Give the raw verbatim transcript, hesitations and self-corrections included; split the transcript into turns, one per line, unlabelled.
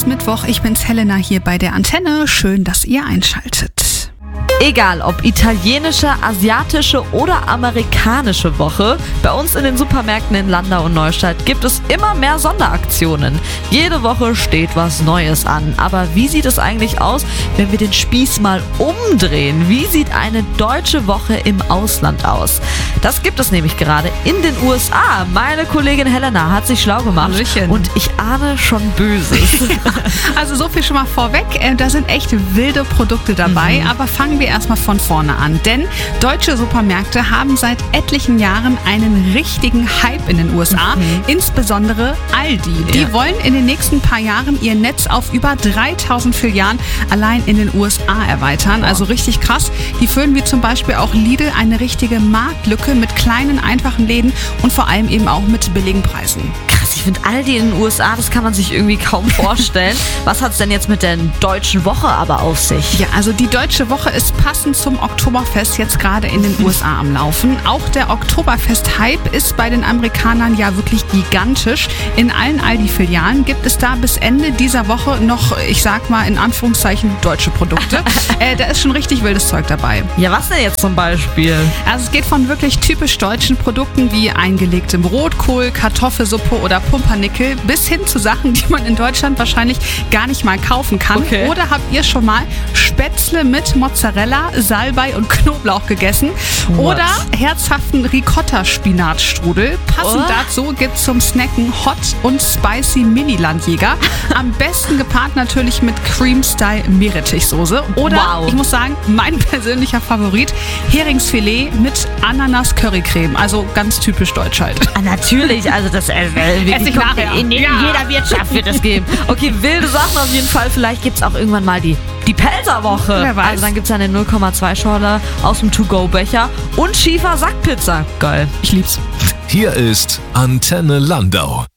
ist Mittwoch, ich bin's Helena hier bei der Antenne. Schön, dass ihr einschaltet.
Egal ob italienische, asiatische oder amerikanische Woche, bei uns in den Supermärkten in Landau und Neustadt gibt es immer mehr Sonderaktionen. Jede Woche steht was Neues an. Aber wie sieht es eigentlich aus, wenn wir den Spieß mal umdrehen? Wie sieht eine deutsche Woche im Ausland aus? Das gibt es nämlich gerade in den U S A. Meine Kollegin Helena hat sich schlau gemacht.
Hallöchen.
Und ich ahne schon Böses.
Ja, also so viel schon mal vorweg. Da sind echt wilde Produkte dabei. Mhm. Aber fangen wir erstmal von vorne an. Denn deutsche Supermärkte haben seit etlichen Jahren einen richtigen Hype in den U S A. Mhm. Insbesondere Aldi. Die ja. wollen in den nächsten paar Jahren ihr Netz auf über dreitausend Filialen allein in den U S A erweitern. Also richtig krass. Die füllen wie zum Beispiel auch Lidl eine richtige Marktlücke mit kleinen, einfachen Läden und vor allem eben auch mit billigen Preisen.
Ich finde Aldi in den U S A, das kann man sich irgendwie kaum vorstellen. Was hat es denn jetzt mit der deutschen Woche aber auf sich?
Ja, also die deutsche Woche ist passend zum Oktoberfest jetzt gerade in den U S A am Laufen. Auch der Oktoberfest-Hype ist bei den Amerikanern ja wirklich gigantisch. In allen Aldi-Filialen gibt es da bis Ende dieser Woche noch, ich sag mal in Anführungszeichen, deutsche Produkte. äh, da ist schon richtig wildes Zeug dabei.
Ja, was denn jetzt zum Beispiel?
Also es geht von wirklich typisch deutschen Produkten wie eingelegtem Rotkohl, Kartoffelsuppe oder Pumpernickel bis hin zu Sachen, die man in Deutschland wahrscheinlich gar nicht mal kaufen kann.
Okay.
Oder habt ihr schon mal Spätzle mit Mozzarella, Salbei und Knoblauch gegessen?
What?
Oder herzhaften Ricotta-Spinatstrudel. Passend
Oh.
dazu gibt's zum Snacken Hot und Spicy Mini-Landjäger. Am besten gepaart natürlich mit Cream-Style-Meerrettichsoße. Oder,
Wow.
ich muss sagen, mein persönlicher Favorit, Heringsfilet mit Ananas-Currycreme. Also ganz typisch deutsch halt.
Ah, natürlich, also das äh,
Ess ich
kommt
nachher.
in, in
Ja.
jeder Wirtschaft wird es geben. Okay, wilde Sachen auf jeden Fall. Vielleicht gibt es auch irgendwann mal die, die Pelzerwoche.
Wer weiß.
Also dann gibt es eine null Komma zwei Schorle aus dem To-Go-Becher und Schiefer Sackpizza. Geil.
Ich lieb's.
Hier ist Antenne Landau.